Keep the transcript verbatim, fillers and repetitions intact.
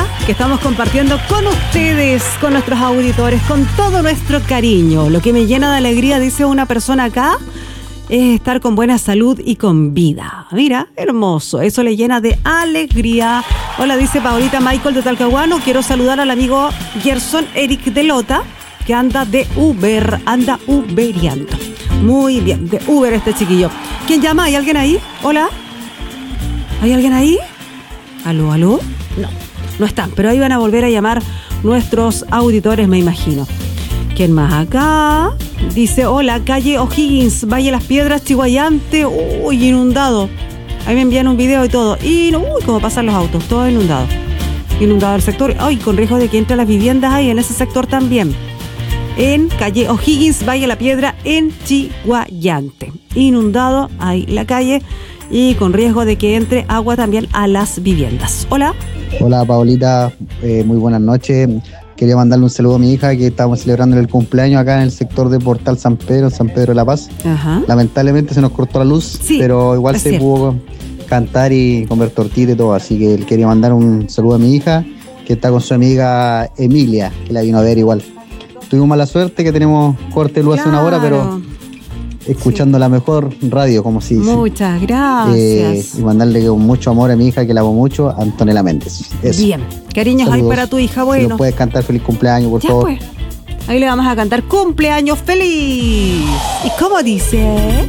que estamos compartiendo con ustedes, con nuestros auditores, con todo nuestro cariño. Lo que me llena de alegría, dice una persona acá, es estar con buena salud y con vida. Mira, hermoso, eso le llena de alegría. Hola, dice Paulita Michael de Talcahuano, quiero saludar al amigo Gerson Eric de Lota, que anda de Uber, anda uberiando. Muy bien, de Uber este chiquillo. ¿Quién llama? ¿Hay alguien ahí? Hola. ¿Hay alguien ahí? ¿Aló, aló? No, no están, pero ahí van a volver a llamar nuestros auditores, me imagino. ¿Quién más acá? Dice, hola, calle O'Higgins, Valle Las Piedras, Chihuayante, uy, inundado. Ahí me envían un video y todo. Y, uy, cómo pasan los autos, todo inundado. Inundado el sector, ay, con riesgo de que entre las viviendas ahí en ese sector también. En calle O'Higgins, Valle La Piedra, en Chihuayante. Inundado ahí la calle y con riesgo de que entre agua también a las viviendas. Hola. Hola, Paulita, eh, muy buenas noches. Quería mandarle un saludo a mi hija, que estamos celebrando el cumpleaños acá en el sector de Portal San Pedro, San Pedro de la Paz. Ajá. Lamentablemente se nos cortó la luz, sí, pero igual se cierto. pudo cantar y comer tortita y todo, así que quería mandar un saludo a mi hija, que está con su amiga Emilia, que la vino a ver igual. Tuvimos mala suerte que tenemos corte de luz claro. hace una hora, pero escuchando sí. la mejor radio, como se dice. Muchas gracias. Eh, y mandarle con mucho amor a mi hija, que la amo mucho, Antonella Méndez. Eso. Bien, cariños ahí para tu hija, bueno. Si nos puedes cantar feliz cumpleaños, por ya favor. Pues. Ahí le vamos a cantar cumpleaños feliz. ¿Y cómo dice?